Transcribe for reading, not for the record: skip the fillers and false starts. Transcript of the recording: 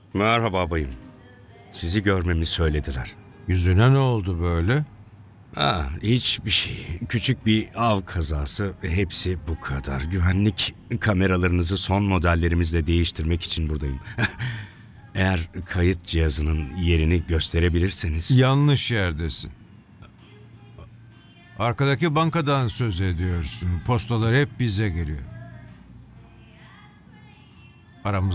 Merhaba bayım. Sizi görmemi söylediler. Yüzüne ne oldu böyle? Hiçbir şey. Küçük bir av kazası. Hepsi bu kadar. Güvenlik kameralarınızı son modellerimizle değiştirmek için buradayım. Eğer kayıt cihazının yerini gösterebilirseniz. Yanlış yerdesin. Arkadaki bankadan söz ediyorsun. Postalar hep bize geliyor. Aramızda